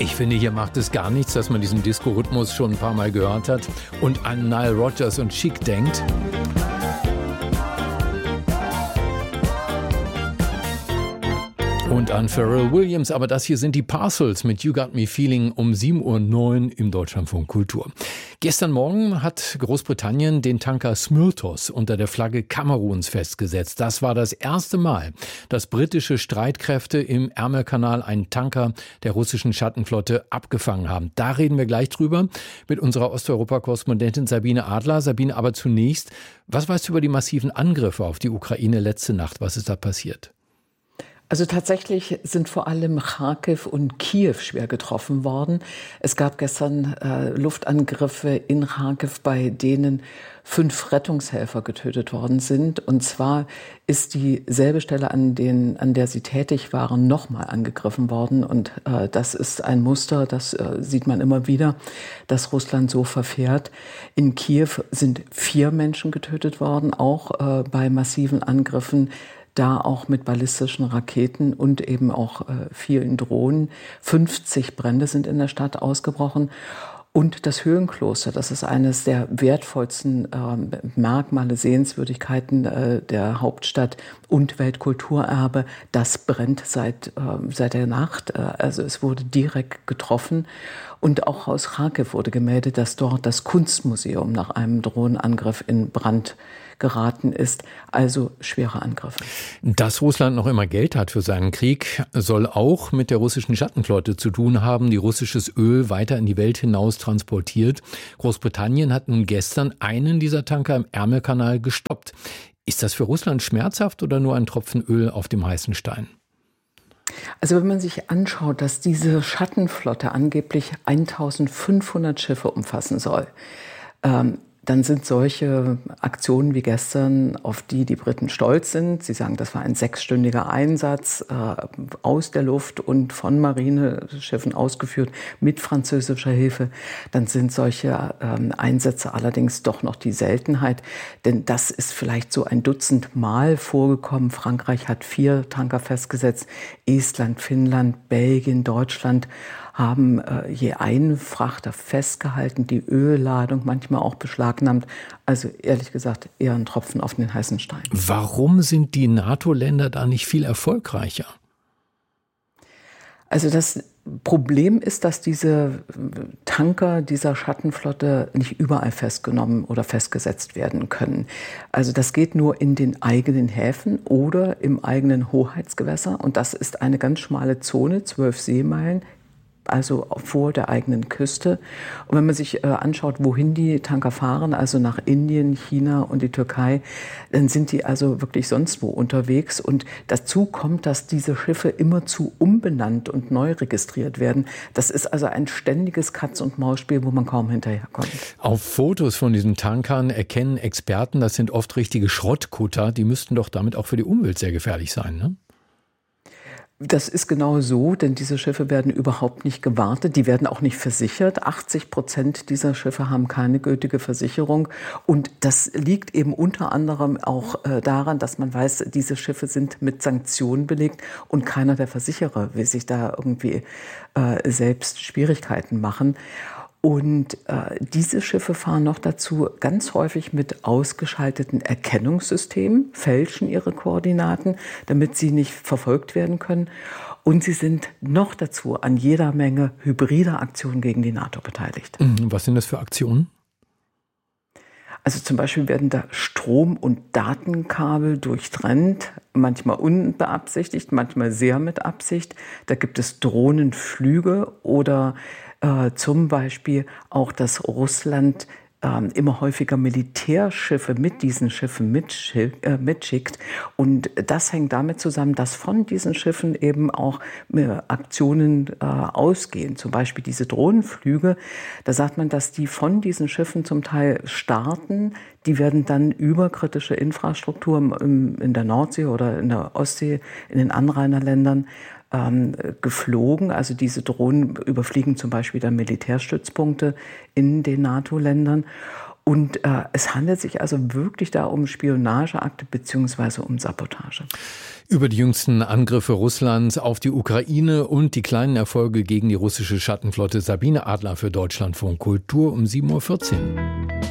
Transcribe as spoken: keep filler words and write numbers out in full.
Ich finde, hier macht es gar nichts, dass man diesen Disco-Rhythmus schon ein paar Mal gehört hat und an Nile Rodgers und Chic denkt. Und an Pharrell Williams, aber das hier sind die Parcels mit You Got Me Feeling um sieben Uhr neun im Deutschlandfunk Kultur. Gestern Morgen hat Großbritannien den Tanker Smyrtos unter der Flagge Kameruns festgesetzt. Das war das erste Mal, dass britische Streitkräfte im Ärmelkanal einen Tanker der russischen Schattenflotte abgefangen haben. Da reden wir gleich drüber mit unserer Osteuropa-Korrespondentin Sabine Adler. Sabine, aber zunächst, was weißt du über die massiven Angriffe auf die Ukraine letzte Nacht? Was ist da passiert? Also tatsächlich sind vor allem Charkiw und Kiew schwer getroffen worden. Es gab gestern äh, Luftangriffe in Charkiw, bei denen fünf Rettungshelfer getötet worden sind. Und zwar ist dieselbe Stelle, an, den, an der sie tätig waren, nochmal angegriffen worden. Und äh, das ist ein Muster, das äh, sieht man immer wieder, dass Russland so verfährt. In Kiew sind vier Menschen getötet worden, auch äh, bei massiven Angriffen. Da auch mit ballistischen Raketen und eben auch äh, vielen Drohnen. fünfzig Brände sind in der Stadt ausgebrochen. Und das Höhenkloster, das ist eines der wertvollsten äh, Merkmale, Sehenswürdigkeiten äh, der Hauptstadt und Weltkulturerbe, das brennt seit, äh, seit der Nacht. Äh, also es wurde direkt getroffen. Und auch aus Charkiw wurde gemeldet, dass dort das Kunstmuseum nach einem Drohnenangriff in Brand geraten ist. Also schwere Angriffe. Dass Russland noch immer Geld hat für seinen Krieg, soll auch mit der russischen Schattenflotte zu tun haben, die russisches Öl weiter in die Welt hinaus transportiert. Großbritannien hat nun gestern einen dieser Tanker im Ärmelkanal gestoppt. Ist das für Russland schmerzhaft oder nur ein Tropfen Öl auf dem heißen Stein? Also wenn man sich anschaut, dass diese Schattenflotte angeblich eintausendfünfhundert Schiffe umfassen soll, ähm, dann sind solche Aktionen wie gestern, auf die die Briten stolz sind. Sie sagen, das war ein sechsstündiger Einsatz äh, aus der Luft und von Marineschiffen ausgeführt mit französischer Hilfe. Dann sind solche ähm, Einsätze allerdings doch noch die Seltenheit. Denn das ist vielleicht so ein Dutzend Mal vorgekommen. Frankreich hat vier Tanker festgesetzt. Estland, Finnland, Belgien, Deutschland haben äh, je einen Frachter festgehalten, die Ölladung manchmal auch beschlagnahmt. Also ehrlich gesagt eher ein Tropfen auf den heißen Stein. Warum sind die NATO-Länder da nicht viel erfolgreicher? Also das Problem ist, dass diese Tanker dieser Schattenflotte nicht überall festgenommen oder festgesetzt werden können. Also das geht nur in den eigenen Häfen oder im eigenen Hoheitsgewässer. Und das ist eine ganz schmale Zone, zwölf Seemeilen, also vor der eigenen Küste. Und wenn man sich äh, anschaut, wohin die Tanker fahren, also nach Indien, China und die Türkei, dann sind die also wirklich sonst wo unterwegs. Und dazu kommt, dass diese Schiffe immerzu umbenannt und neu registriert werden. Das ist also ein ständiges Katz-und-Maus-Spiel, wo man kaum hinterherkommt. Auf Fotos von diesen Tankern erkennen Experten, das sind oft richtige Schrottkutter. Die müssten doch damit auch für die Umwelt sehr gefährlich sein, ne? Das ist genau so, denn diese Schiffe werden überhaupt nicht gewartet. Die werden auch nicht versichert. achtzig Prozent dieser Schiffe haben keine gültige Versicherung. Und das liegt eben unter anderem auch äh, daran, dass man weiß, diese Schiffe sind mit Sanktionen belegt und keiner der Versicherer will sich da irgendwie äh, selbst Schwierigkeiten machen. Und äh, diese Schiffe fahren noch dazu ganz häufig mit ausgeschalteten Erkennungssystemen, fälschen ihre Koordinaten, damit sie nicht verfolgt werden können. Und sie sind noch dazu an jeder Menge hybrider Aktionen gegen die NATO beteiligt. Was sind das für Aktionen? Also zum Beispiel werden da Strom- und Datenkabel durchtrennt, manchmal unbeabsichtigt, manchmal sehr mit Absicht. Da gibt es Drohnenflüge oder äh, zum Beispiel auch, dass Russland äh, immer häufiger Militärschiffe mit diesen Schiffen mitschick, äh, mitschickt. Und das hängt damit zusammen, dass von diesen Schiffen eben auch äh, Aktionen äh, ausgehen. Zum Beispiel diese Drohnenflüge. Da sagt man, dass die von diesen Schiffen zum Teil starten. Die werden dann über kritische Infrastruktur im, in der Nordsee oder in der Ostsee, in den Anrainerländern ähm, geflogen. Also diese Drohnen überfliegen zum Beispiel dann Militärstützpunkte in den NATO-Ländern. Und äh, es handelt sich also wirklich da um Spionageakte beziehungsweise um Sabotage. Über die jüngsten Angriffe Russlands auf die Ukraine und die kleinen Erfolge gegen die russische Schattenflotte Sabine Adler für Deutschlandfunk Kultur um sieben Uhr vierzehn.